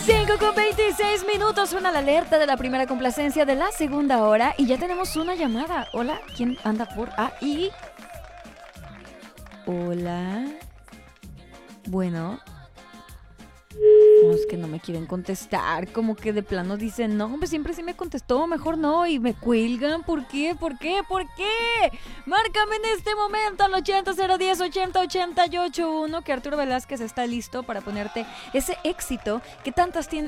5:26 suena la alerta de la primera complacencia de la segunda hora y ya tenemos una llamada. Hola, ¿quién anda por ahí? Hola. Bueno. No, es que no me quieren contestar, como que de plano dicen, no, hombre, siempre sí me contestó, mejor no, y me cuelgan. ¿Por qué? ¿Por qué? ¿Por qué? Márcame en este momento al 80 010 80 88 1, que Arturo Velázquez está listo para ponerte ese éxito que tantas tienes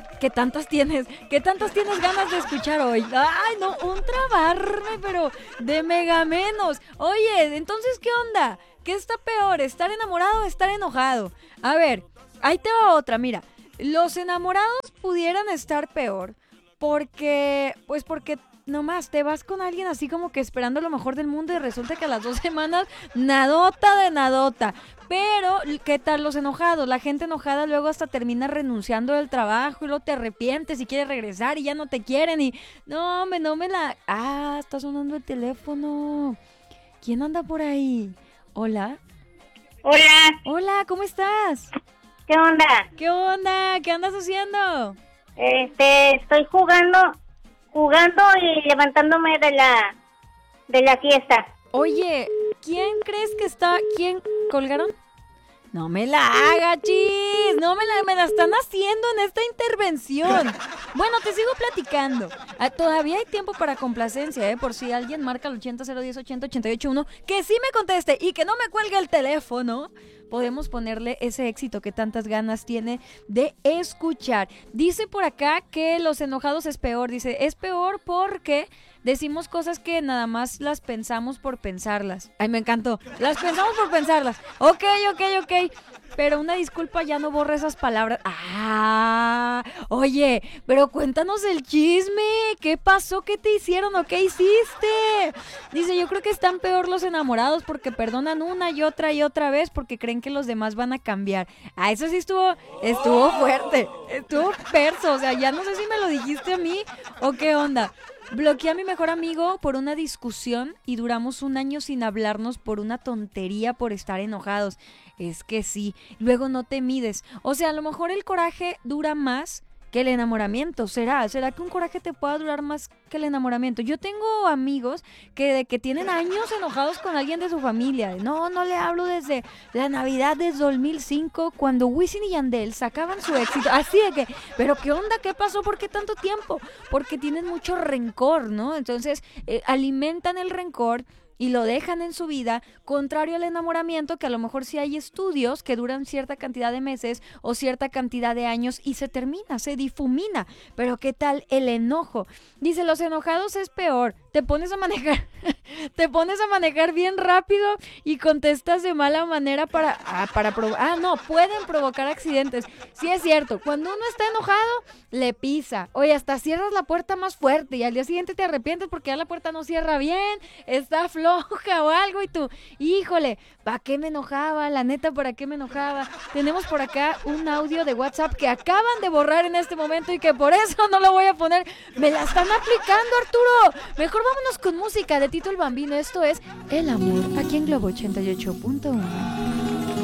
ganas de escuchar hoy. Ay, no, un trabarme, pero de mega menos. Oye, entonces, ¿qué onda? ¿Qué está peor, estar enamorado o estar enojado? A ver, ahí te va otra, mira. Los enamorados pudieran estar peor porque nomás te vas con alguien así como que esperando lo mejor del mundo y resulta que a las 2 semanas nadota de nadota. Pero, ¿qué tal los enojados? La gente enojada luego hasta termina renunciando del trabajo y luego te arrepientes y quieres regresar y ya no te quieren y... No me la... Ah, está sonando el teléfono. ¿Quién anda por ahí? Hola. Hola. Hola, ¿cómo estás? ¿Qué onda? ¿Qué onda? ¿Qué andas haciendo? Estoy jugando y levantándome de la fiesta. Oye, ¿quién crees que está? ¿Quién colgaron? No me la haga, chis. No me la están haciendo en esta intervención. Bueno, te sigo platicando. Todavía hay tiempo para complacencia, por si alguien marca el 80 010 80 88 1, que sí me conteste y que no me cuelgue el teléfono. Podemos ponerle ese éxito que tantas ganas tiene de escuchar. Dice por acá que los enojados es peor. Dice, es peor porque decimos cosas que nada más las pensamos por pensarlas. Ay, me encantó. Las pensamos por pensarlas. Ok. Pero una disculpa, ya no borra esas palabras. Oye, pero cuéntanos el chisme. ¿Qué pasó? ¿Qué te hicieron o qué hiciste? Dice, yo creo que están peor los enamorados porque perdonan una y otra vez porque creen que los demás van a cambiar. Eso sí estuvo fuerte. Estuvo perso. O sea, ya no sé si me lo dijiste a mí o qué onda. Bloqueé a mi mejor amigo por una discusión y duramos 1 año sin hablarnos por una tontería por estar enojados. Es que sí, luego no te mides. O sea, a lo mejor el coraje dura más que el enamoramiento. ¿Será que un coraje te pueda durar más que el enamoramiento? Yo tengo amigos que tienen años enojados con alguien de su familia. No le hablo desde la Navidad de 2005, cuando Wisin y Yandel sacaban su éxito. Así de que, ¿pero qué onda? ¿Qué pasó? ¿Por qué tanto tiempo? Porque tienen mucho rencor, ¿no? Entonces, alimentan el rencor y lo dejan en su vida, contrario al enamoramiento, que a lo mejor sí hay estudios que duran cierta cantidad de meses o cierta cantidad de años y se termina, se difumina. Pero ¿qué tal el enojo? Dice, los enojados es peor. Te pones a manejar bien rápido y contestas de mala manera pueden provocar accidentes. Sí es cierto, cuando uno está enojado, le pisa. Oye, hasta cierras la puerta más fuerte y al día siguiente te arrepientes porque ya la puerta no cierra bien, está floja o algo y tú, híjole, ¿para qué me enojaba? La neta, ¿para qué me enojaba? Tenemos por acá un audio de WhatsApp que acaban de borrar en este momento y que por eso no lo voy a poner. Me la están aplicando, Arturo. Mejor vámonos con música de Tito el Bambino. Esto es El Amor, aquí en Globo 88.1.